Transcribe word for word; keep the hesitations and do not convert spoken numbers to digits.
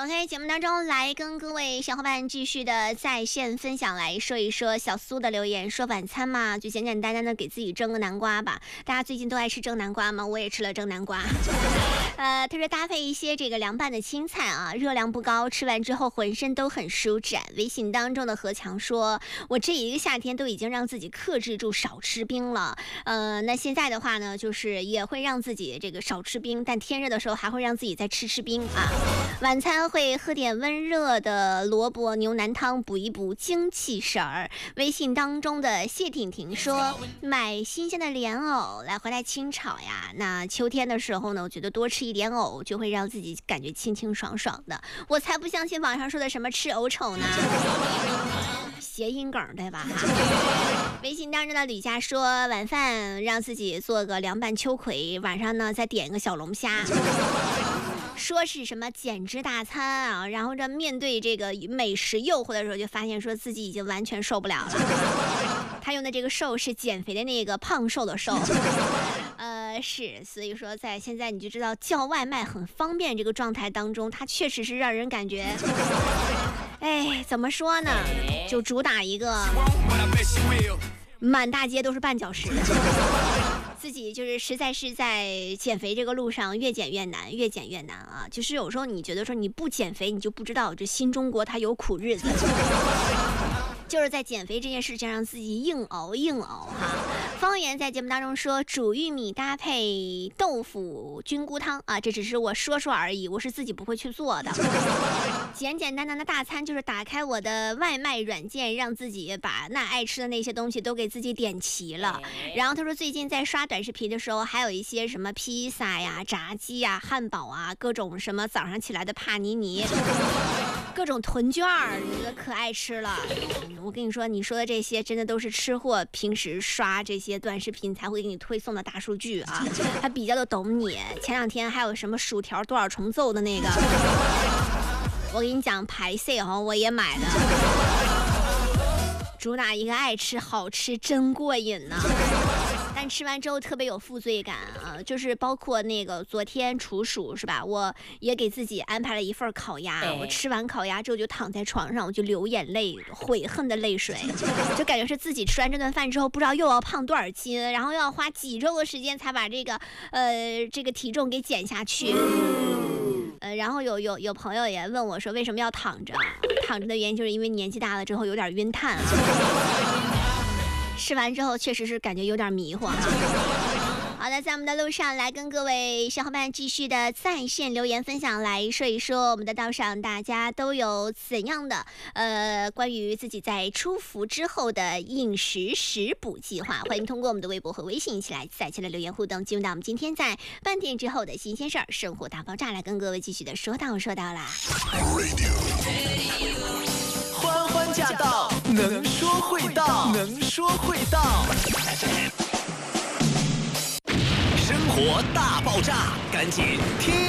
OK， 节目当中来跟各位小伙伴继续的在线分享，来说一说小苏的留言，说晚餐嘛，就简简单单的给自己蒸个南瓜吧。大家最近都爱吃蒸南瓜吗？我也吃了蒸南瓜。呃，他说搭配一些这个凉拌的青菜啊，热量不高，吃完之后浑身都很舒展。微信当中的何强说，我这一个夏天都已经让自己克制住少吃冰了。呃，那现在的话呢，就是也会让自己这个少吃冰，但天热的时候还会让自己再吃吃冰啊。晚餐会喝点温热的萝卜牛腩汤补一补精气神儿。微信当中的谢婷婷说，买新鲜的莲藕来回来清炒呀。那秋天的时候呢，我觉得多吃一点藕就会让自己感觉清清爽爽的。我才不相信网上说的什么吃藕丑呢。谐音梗对吧？微信当中的吕佳说，晚饭让自己做个凉拌秋葵，晚上呢再点一个小龙虾。说是什么减脂大餐啊，然后这面对这个美食诱惑的时候，就发现说自己已经完全受不了了。他用的这个瘦是减肥的那个胖瘦的瘦。呃，是，所以说在现在你就知道叫外卖很方便这个状态当中，它确实是让人感觉，哎，怎么说呢？就主打一个满大街都是绊脚石。自己就是实在是在减肥这个路上越减越难，越减越难啊！就是有时候你觉得说你不减肥，你就不知道这新中国它有苦日子。就是在减肥这件事情让自己硬熬硬熬哈。方言在节目当中说，煮玉米搭配豆腐菌菇汤啊，这只是我说说而已，我是自己不会去做的。简简单单的大餐就是打开我的外卖软件，让自己把那爱吃的那些东西都给自己点齐了。然后他说最近在刷短视频的时候，还有一些什么披萨呀、炸鸡呀、汉堡啊，各种什么早上起来的帕尼尼。各种囤券儿，可爱吃了。我跟你说，你说的这些真的都是吃货平时刷这些短视频才会给你推送的大数据啊，他比较的懂你。前两天还有什么薯条多少重奏的那个，我跟你讲排泄哈，我也买了。主打一个爱吃好吃真过瘾呢、啊。但吃完之后特别有负罪感啊，就是包括那个昨天处暑是吧，我也给自己安排了一份烤鸭，我吃完烤鸭之后就躺在床上，我就流眼泪，悔恨的泪水，就感觉是自己吃完这顿饭之后不知道又要胖多少斤，然后又要花几周的时间才把这个呃这个体重给减下去。呃，然后有有有朋友也问我说为什么要躺着，躺着的原因就是因为年纪大了之后有点晕碳啊。吃完之后确实是感觉有点迷糊哈。好的，在我们的路上来跟各位小伙伴继续的在线留言分享，来说一说我们的道上大家都有怎样的呃关于自己在出伏之后的饮食食补计划。欢迎通过我们的微博和微信一起来在线的留言互动，进入到我们今天在半点之后的新鲜事儿生活大爆炸，来跟各位继续的说道说道啦。 欢欢驾到，能说会道，能说会道。生活大爆炸，赶紧听。